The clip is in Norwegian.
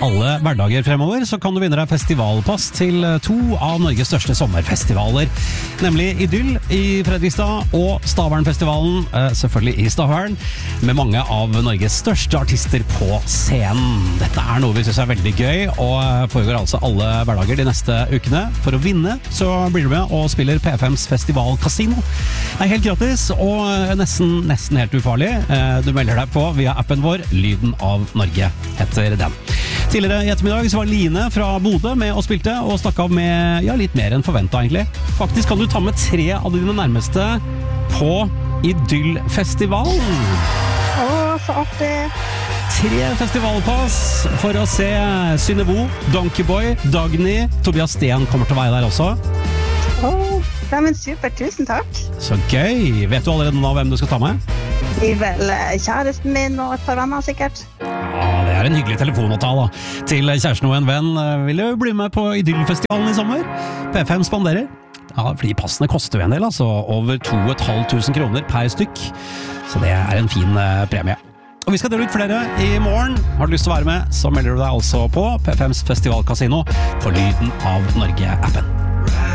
Alle hverdager fremover så kan du vinne deg festivalpass til 2 av Norges største sommerfestivaler, nemlig Idyll i Fredrikstad og Stavernfestivalen, selvfølgelig i Stavern, med mange av Norges største artister på scenen. Dette er noe vi synes er veldig gøy, og foregår altså alle hverdager de neste ukene. For å vinne så blir du med og spiller P5s festivalkasino. Det er helt gratis og nesten helt ufarlig. Du melder deg på via appen vår, Lyden av Norge heter den. Tidligere i ettermiddag så var Line fra Bodø med og spilte, og stakk av med litt mer enn forventet egentlig. Faktisk kan du ta med 3 av dine nærmeste på Idyllfestivalen. Så artig. 3 festivalpass for å se Synnøve, Donkeyboy, Dagny, Tobias Sten kommer til å være der også. Men super, tusen takk. Så gøy! Vet du allerede nå hvem du skal ta med? Det er vel kjæresten min og et par venner sikkert. Ja, det er en hyggelig telefon å ta da. Til kjæresten og en venn, vil du bli med på Idyllfestivalen i sommer? P5 spanderer. Ja, fordi passene koster jo en del, altså over 2.500 kroner per stykk. Så det er en fin premie. Og vi skal dele ut flere i morgen. Har du lyst til å være med, så melder du deg altså på P5s festivalkasino på Lyden av Norge-appen.